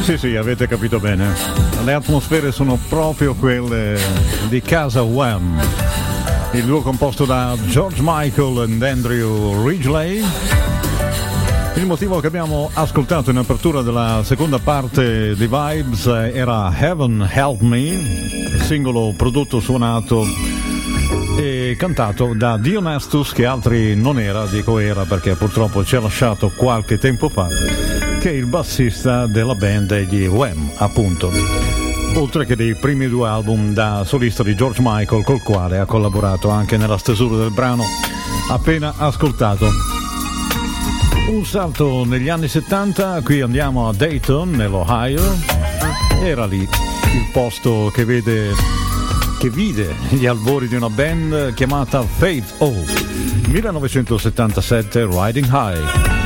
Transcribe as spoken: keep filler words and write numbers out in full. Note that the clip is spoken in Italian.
Sì, sì, avete capito bene. Le atmosfere sono proprio quelle di casa Wham. Il duo composto da George Michael e Andrew Ridgeley. Il motivo che abbiamo ascoltato in apertura della seconda parte di Vibes era Heaven Help Me, singolo prodotto, suonato e cantato da Dionestus, che altri non era, dico era perché purtroppo ci ha lasciato qualche tempo fa, che è il bassista della band degli Wham, appunto, oltre che dei primi due album da solista di George Michael, col quale ha collaborato anche nella stesura del brano appena ascoltato. Un salto negli anni settanta, qui andiamo a Dayton, nell'Ohio. Era lì il posto che vede che vide gli albori di una band chiamata Faith O. millenovecentosettantasette, Riding High.